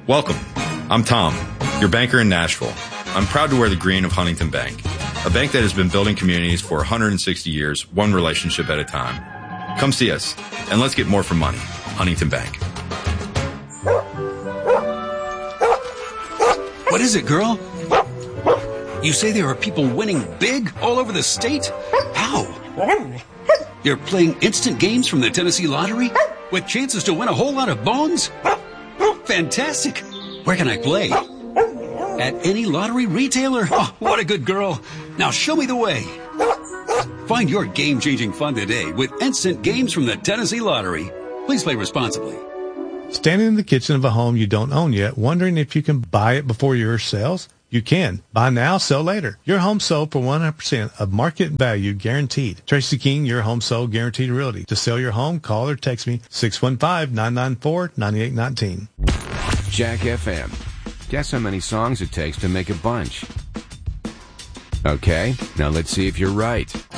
Welcome. I'm Tom, your banker in Nashville. I'm proud to wear the green of Huntington Bank, a bank that has been building communities for 160 years, one relationship at a time. Come see us, and let's get more for money. Huntington Bank. What is it, girl? You say there are people winning big all over the state? How? You're playing instant games from the Tennessee Lottery with chances to win a whole lot of bones? Fantastic. Where can I play? At any lottery retailer? Oh, what a good girl. Now show me the way. Find your game-changing fun today with instant games from the Tennessee Lottery. Please play responsibly. Standing in the kitchen of a home you don't own yet, wondering if you can buy it before yours sells? You can. Buy now, sell later. Your home sold for 100% of market value guaranteed. Tracy King, your home sold guaranteed realty. To sell your home, call or text me 615-994-9819. Jack FM. Guess how many songs it takes to make a bunch? Okay, now let's see if you're right.